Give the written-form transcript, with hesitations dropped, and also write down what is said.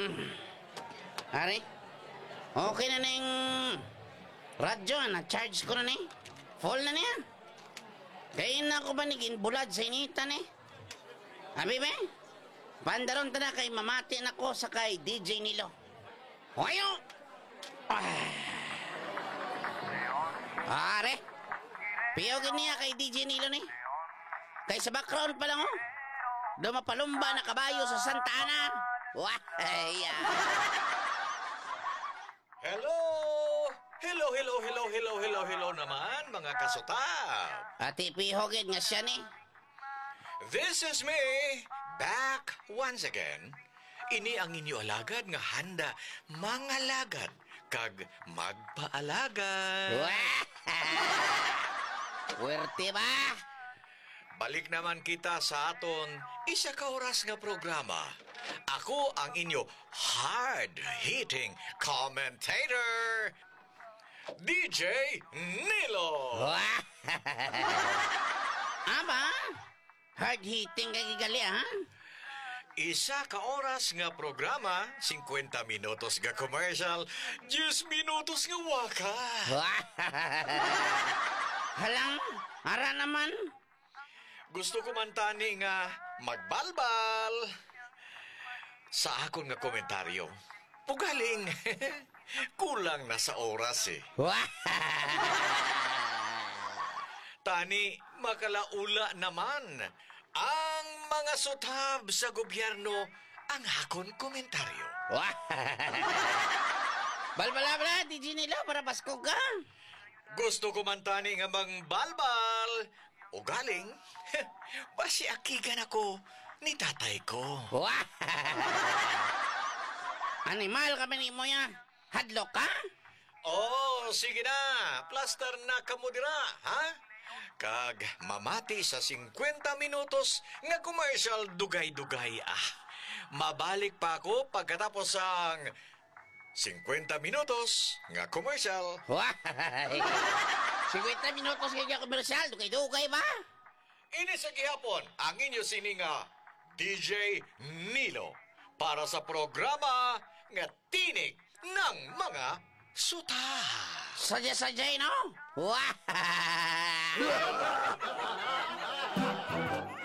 Ari, okay na yung radyo, na-charge ko na ni. Full na niya. Kaya na ako ba naging bulad sa initan eh? Abi ba? Pandaron ta na kay mamati na ko sa kay DJ Nilo. Wayo! Are, piyogin niya kay DJ Nilo ni. Kay sa background pa lang oh. Dumapalumba na kabayo sa Santa Ana. Wah, Hello! Hello naman, mga kasutab. Ati pihogin nga siya ni. This is me, back once again. Ini ang inyo alagad nga handa, mga lagad, kag magpaalagad. Wah! Puwerte ba? Balik naman kita sa aton isa ka oras nga programa. Ako ang inyo hard-hitting commentator, DJ Nilo. Wah! Aba? Hard-hitting kay gali, ha? Isa ka oras nga programa, 50 minutos nga commercial, 10 minutos nga waka. Wah! Halang, ara naman. Gusto ko man tani nga magbalbal sa akon nga komentaryo. Pugaling, kulang na sa oras eh. Wah! Tani, makalaula naman ang mga sutab sa gobyerno ang akon komentaryo. Wah! Balbala, DJ Nilo, para Pasko ka. Gusto ko man tani nga magbalbal o galing, basi akigan ako ni tatay ko. Wah! Animal kami ni mo ya. Hadlok ka? Oh, sige na. Plaster na kamo dira, ha? Kag mamati sa 50 minutos nga commercial dugay-dugay Mabalik pa ako pagkatapos ang 50 minutos nga commercial. Wah! 50 minutos kaya komersyal. Dugay-dugay ba? Ini sa gihapon ang inyo sininga DJ Nilo para sa programa nga tinig ng mga suta. Sadya-sadyay, no? Wah!